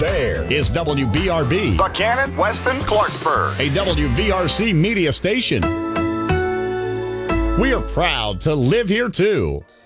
There is WBRB, Buchanan, Weston, Clarksburg. a WVRC media station. We are proud to live here too.